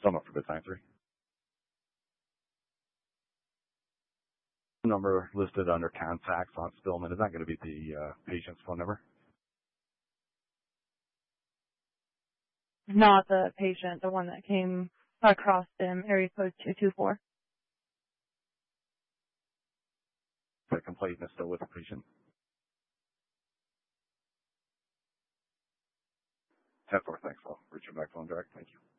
Sum up for good time 3. Number listed under contacts on Spillman, is that going to be the patient's phone number? Not the patient, the one that came across him, area code 224. The complaint is still with the patient. 10-4, thanks. I'll reach you back phone direct. Thank you.